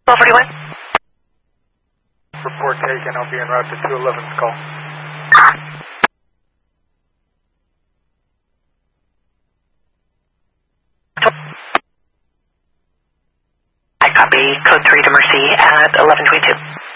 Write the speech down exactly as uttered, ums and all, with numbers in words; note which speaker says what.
Speaker 1: twelve forty-one.
Speaker 2: Report taken. I'll be en route to two eleven's call.
Speaker 1: I copy. Code three to Mercy at eleven twenty-two.